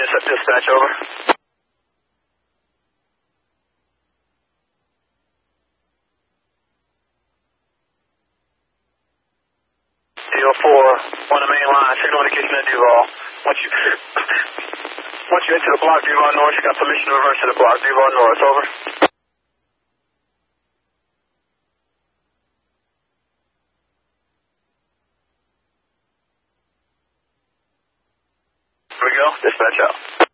Intercept dispatch, over. DO4 on the main line, signal indication at Duval. Once you enter the block, Duval North, you got permission to reverse to the block, Duval North, over. Here we go, dispatch out.